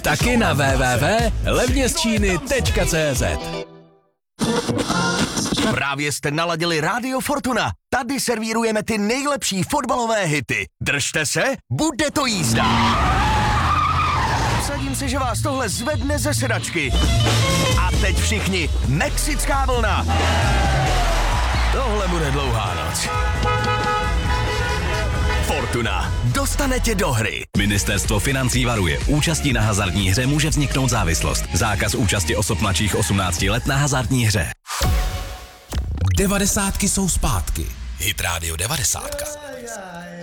Taky na www.levnězčíny.cz. Právě jste naladili Rádio Fortuna. Tady servírujeme ty nejlepší fotbalové hity. Držte se, bude to jízda. Vsadím se, že vás tohle zvedne ze sedačky. A teď všichni, mexická vlna. Tohle bude dlouhá noc. Fortuna. Dostane tě do hry. Ministerstvo financí varuje. Účastí na hazardní hře může vzniknout závislost. Zákaz účasti osob mladších 18 let na hazardní hře. 90 jsou zpátky. Hit Radio 90.